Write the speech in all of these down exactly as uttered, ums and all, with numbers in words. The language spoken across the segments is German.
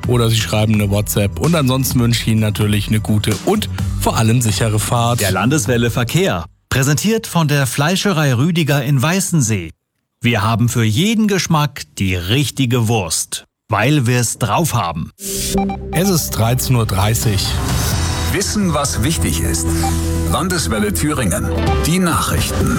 oder Sie schreiben eine WhatsApp. Und ansonsten wünsche ich Ihnen natürlich eine gute und vor allem sichere Fahrt. Der Landeswelle Verkehr, präsentiert von der Fleischerei Rüdiger in Weißensee. Wir haben für jeden Geschmack die richtige Wurst, weil wir es drauf haben. Es ist dreizehn Uhr dreißig. Wissen, was wichtig ist. Landeswelle Thüringen. Die Nachrichten.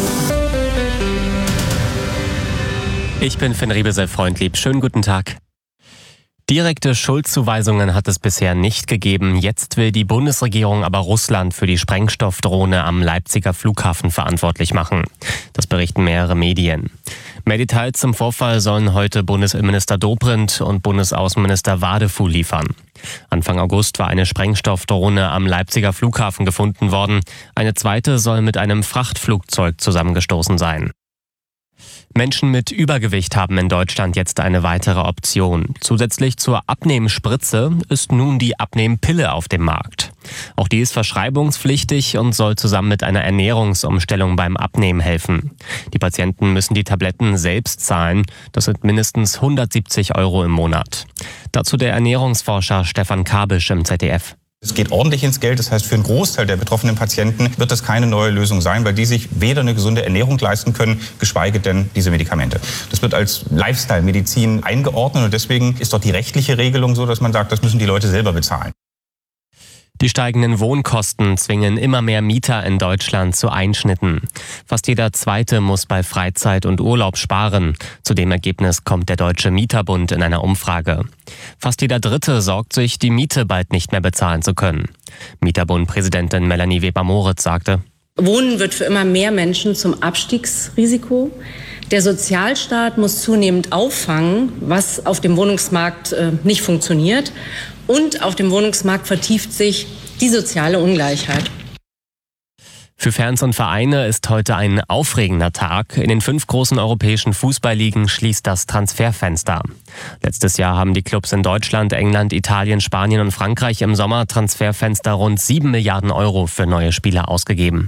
Ich bin Finn Riebesel-Freundlieb. Schönen guten Tag. Direkte Schuldzuweisungen hat es bisher nicht gegeben. Jetzt will die Bundesregierung aber Russland für die Sprengstoffdrohne am Leipziger Flughafen verantwortlich machen. Das berichten mehrere Medien. Mehr Details zum Vorfall sollen heute Bundesinnenminister Dobrindt und Bundesaußenminister Wadefuhl liefern. Anfang August war eine Sprengstoffdrohne am Leipziger Flughafen gefunden worden. Eine zweite soll mit einem Frachtflugzeug zusammengestoßen sein. Menschen mit Übergewicht haben in Deutschland jetzt eine weitere Option. Zusätzlich zur Abnehmspritze ist nun die Abnehmpille auf dem Markt. Auch die ist verschreibungspflichtig und soll zusammen mit einer Ernährungsumstellung beim Abnehmen helfen. Die Patienten müssen die Tabletten selbst zahlen. Das sind mindestens hundertsiebzig Euro im Monat. Dazu der Ernährungsforscher Stefan Kabisch im Z D F. Es geht ordentlich ins Geld, das heißt, für einen Großteil der betroffenen Patienten wird das keine neue Lösung sein, weil die sich weder eine gesunde Ernährung leisten können, geschweige denn diese Medikamente. Das wird als Lifestyle-Medizin eingeordnet und deswegen ist dort die rechtliche Regelung so, dass man sagt, das müssen die Leute selber bezahlen. Die steigenden Wohnkosten zwingen immer mehr Mieter in Deutschland zu Einschnitten. Fast jeder Zweite muss bei Freizeit und Urlaub sparen. Zu dem Ergebnis kommt der Deutsche Mieterbund in einer Umfrage. Fast jeder Dritte sorgt sich, die Miete bald nicht mehr bezahlen zu können. Mieterbund-Präsidentin Melanie Weber-Moritz sagte: Wohnen wird für immer mehr Menschen zum Abstiegsrisiko. Der Sozialstaat muss zunehmend auffangen, was auf dem Wohnungsmarkt äh, nicht funktioniert. Und auf dem Wohnungsmarkt vertieft sich die soziale Ungleichheit. Für Fans und Vereine ist heute ein aufregender Tag. In den fünf großen europäischen Fußballligen schließt das Transferfenster. Letztes Jahr haben die Clubs in Deutschland, England, Italien, Spanien und Frankreich im Sommertransferfenster rund sieben Milliarden Euro für neue Spieler ausgegeben.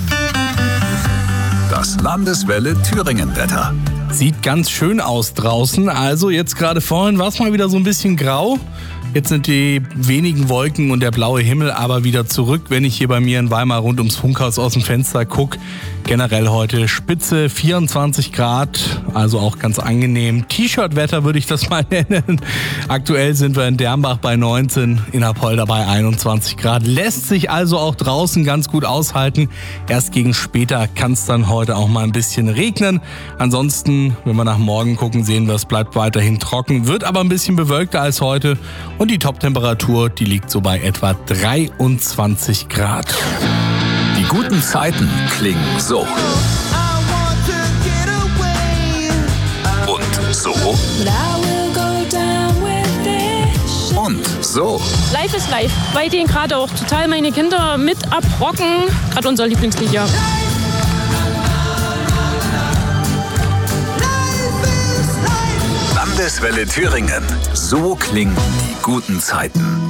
Das Landeswelle Thüringen-Wetter. Sieht ganz schön aus draußen. Also jetzt gerade vorhin war es mal wieder so ein bisschen grau. Jetzt sind die wenigen Wolken und der blaue Himmel aber wieder zurück, wenn ich hier bei mir in Weimar rund ums Funkhaus aus dem Fenster gucke. Generell heute Spitze vierundzwanzig Grad, also auch ganz angenehm. T-Shirt-Wetter würde ich das mal nennen. Aktuell sind wir in Dernbach bei neunzehn, in Apolda bei einundzwanzig Grad. Lässt sich also auch draußen ganz gut aushalten. Erst gegen später kann es dann heute auch mal ein bisschen regnen. Ansonsten, wenn wir nach morgen gucken, sehen wir, es bleibt weiterhin trocken, wird aber ein bisschen bewölkter als heute. Und die Top-Temperatur, die liegt so bei etwa dreiundzwanzig Grad. Die guten Zeiten klingen so. Und so. Und so. Life is life. Weil den gerade auch total meine Kinder mit abrocken. Gerade unser Lieblingslied, ja. Landeswelle Thüringen. So klingen die guten Zeiten.